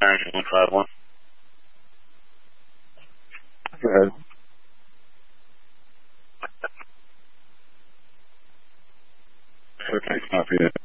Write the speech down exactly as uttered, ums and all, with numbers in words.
Manager one five one. Go ahead. Okay, copy that.